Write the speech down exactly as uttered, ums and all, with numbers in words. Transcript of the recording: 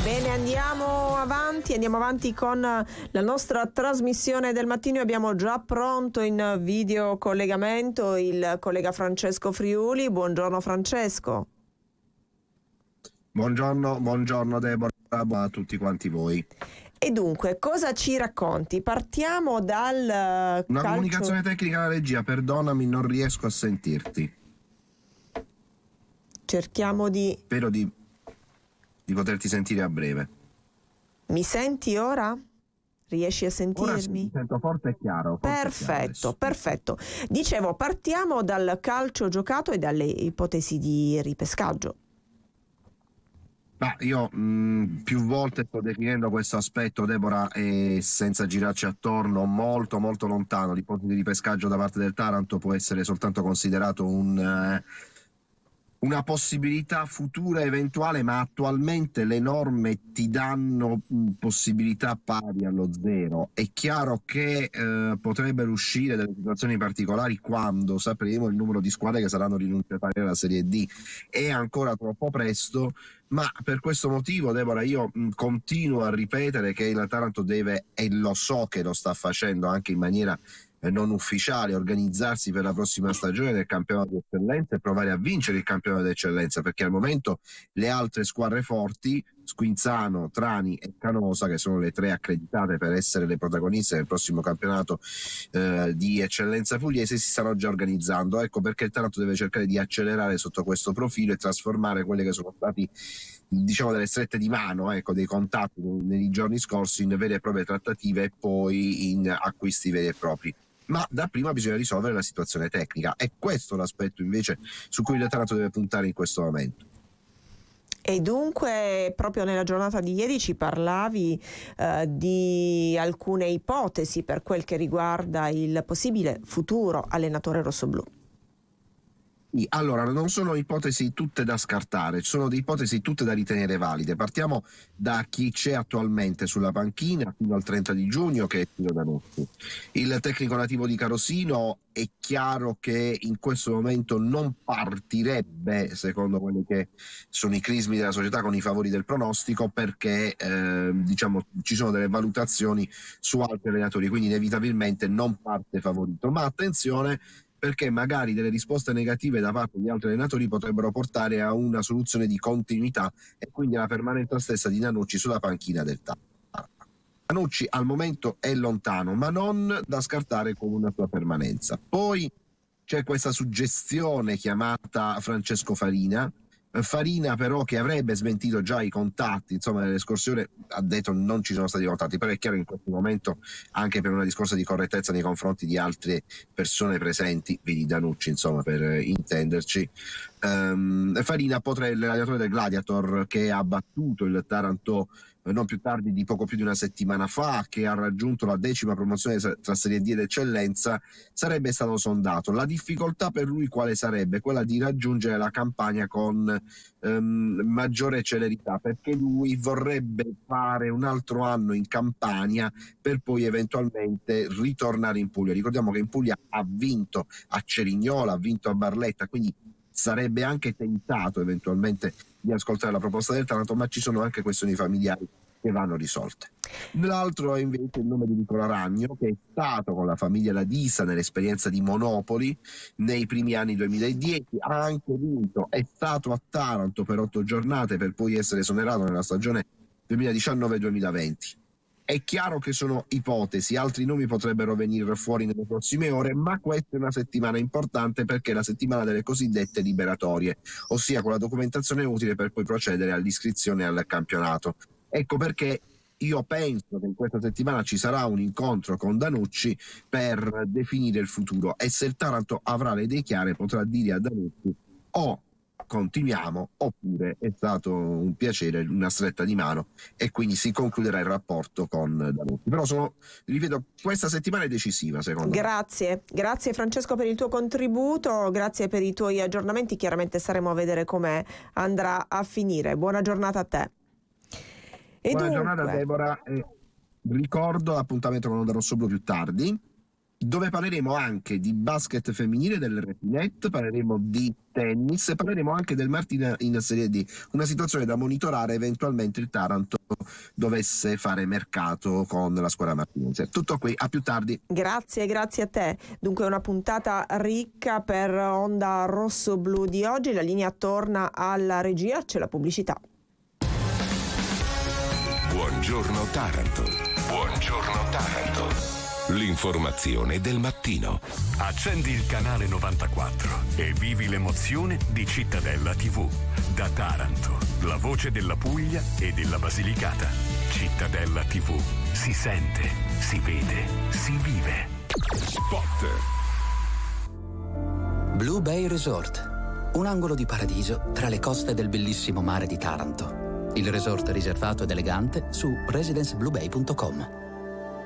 Bene, andiamo avanti, andiamo avanti con la nostra trasmissione del mattino. Abbiamo già pronto in video collegamento il collega Francesco Friuli. Buongiorno Francesco. Buongiorno, buongiorno Deborah, a tutti quanti voi. E dunque, cosa ci racconti? Partiamo dal Una calcio... comunicazione tecnica alla regia, perdonami, non riesco a sentirti. Cerchiamo di... Spero di, di poterti sentire a breve. Mi senti ora? Riesci a sentirmi? Ora sì, mi sento forte e chiaro. Forte Perfetto, e chiaro perfetto. Dicevo, partiamo dal calcio giocato e dalle ipotesi di ripescaggio. Ma io mh, più volte sto definendo questo aspetto, Deborah, e senza girarci attorno, molto molto lontano. L'ipotesi di pescaggio da parte del Taranto può essere soltanto considerato un, eh, una possibilità futura eventuale, ma attualmente le norme ti danno mh, possibilità pari allo zero. È chiaro che eh, potrebbero uscire delle situazioni particolari quando sapremo il numero di squadre che saranno rinunciatarie alla Serie D. È ancora troppo presto, ma per questo motivo, Deborah, io mh, continuo a ripetere che il Taranto deve, e lo so che lo sta facendo anche in maniera eh, non ufficiale, organizzarsi per la prossima stagione del campionato di eccellenza e provare a vincere il campionato di eccellenza, perché al momento le altre squadre forti, Squinzano, Trani e Canosa, che sono le tre accreditate per essere le protagoniste del prossimo campionato eh, di eccellenza pugliese, si stanno già organizzando. Ecco perché il Taranto deve cercare di accelerare sotto questo profilo e trasformare quelle che sono stati, diciamo, delle strette di mano, ecco, dei contatti nei giorni scorsi in vere e proprie trattative e poi in acquisti veri e propri. Ma da prima bisogna risolvere la situazione tecnica, e questo è l'aspetto invece su cui il Taranto deve puntare in questo momento. E dunque proprio nella giornata di ieri ci parlavi eh, di alcune ipotesi per quel che riguarda il possibile futuro allenatore rossoblù. Allora, non sono ipotesi tutte da scartare, sono di ipotesi tutte da ritenere valide. Partiamo da chi c'è attualmente sulla panchina fino al trenta di giugno, che è Tino Danucci. Il tecnico nativo di Carosino è chiaro che in questo momento non partirebbe, secondo quelli che sono i crismi della società, con i favori del pronostico, perché eh, diciamo ci sono delle valutazioni su altri allenatori, quindi inevitabilmente non parte favorito. Ma attenzione, perché magari delle risposte negative da parte di altri allenatori potrebbero portare a una soluzione di continuità e quindi alla permanenza stessa di Nanucci sulla panchina del Taranto. Nanucci al momento è lontano, ma non da scartare come una sua permanenza. Poi c'è questa suggestione chiamata Francesco Farina, Farina però che avrebbe smentito già i contatti, insomma nelle scorse ore ha detto non ci sono stati contatti, però è chiaro in questo momento, anche per una discorso di correttezza nei confronti di altre persone presenti, vedi Danucci insomma per eh, intenderci, um, Farina potrebbe, l'allenatore del Gladiator, che ha battuto il Taranto non più tardi di poco più di una settimana fa, che ha raggiunto la decima promozione tra Serie D ed Eccellenza, sarebbe stato sondato. La difficoltà per lui quale sarebbe? Quella di raggiungere la campagna con ehm, maggiore celerità, perché lui vorrebbe fare un altro anno in Campania per poi eventualmente ritornare in Puglia. Ricordiamo che in Puglia ha vinto a Cerignola, ha vinto a Barletta, quindi sarebbe anche tentato eventualmente di ascoltare la proposta del Taranto, ma ci sono anche questioni familiari che vanno risolte. L'altro è invece il nome di Nicola Ragno, che è stato con la famiglia Ladisa nell'esperienza di Monopoli nei primi anni duemiladieci, ha anche vinto, è stato a Taranto per otto giornate per poi essere esonerato nella stagione duemiladiciannove duemilaventi. È chiaro che sono ipotesi, altri nomi potrebbero venire fuori nelle prossime ore, ma questa è una settimana importante perché è la settimana delle cosiddette liberatorie, ossia con la documentazione utile per poi procedere all'iscrizione al campionato. Ecco perché io penso che in questa settimana ci sarà un incontro con Danucci per definire il futuro, e se il Taranto avrà le idee chiare potrà dire a Danucci o continuiamo oppure è stato un piacere, una stretta di mano, e quindi si concluderà il rapporto con Danucci. Però sono, ripeto, questa settimana è decisiva secondo grazie. me. Grazie, grazie Francesco per il tuo contributo, grazie per i tuoi aggiornamenti, chiaramente staremo a vedere come andrà a finire. Buona giornata a te. E Buona dunque... giornata Deborah, e ricordo l'appuntamento con Onda Rossoblu più tardi. dove parleremo anche di basket femminile, del Repinet, parleremo di tennis e parleremo anche del Martina in Serie D, una situazione da monitorare eventualmente il Taranto dovesse fare mercato con la squadra martinese. Tutto qui, a più tardi. Grazie, grazie a te. Dunque una puntata ricca per Onda Rosso-Blu di oggi. La linea torna alla regia, c'è la pubblicità. Buongiorno Taranto. Buongiorno Taranto. L'informazione del mattino. Accendi il canale novantaquattro e vivi l'emozione di Cittadella tivù. Da Taranto, la voce della Puglia e della Basilicata. Cittadella tivù. Si sente, si vede, si vive. Spot. Blue Bay Resort. Un angolo di paradiso tra le coste del bellissimo mare di Taranto. Il resort riservato ed elegante su residence blue bay punto com.